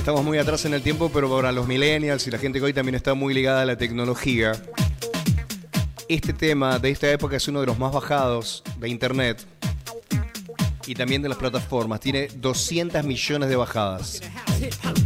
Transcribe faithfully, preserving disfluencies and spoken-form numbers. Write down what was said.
Estamos muy atrás en el tiempo, pero para los millennials y la gente que hoy también está muy ligada a la tecnología, este tema de esta época es uno de los más bajados de internet y también de las plataformas. Tiene doscientos millones de bajadas.